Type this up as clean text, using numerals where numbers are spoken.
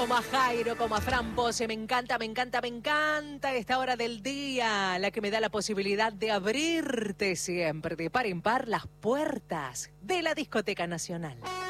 como a Jairo, como a Fran Pose. Me encanta, me encanta, me encanta esta hora del día, la que me da la posibilidad de abrirte siempre, de par en par, las puertas de la Discoteca Nacional.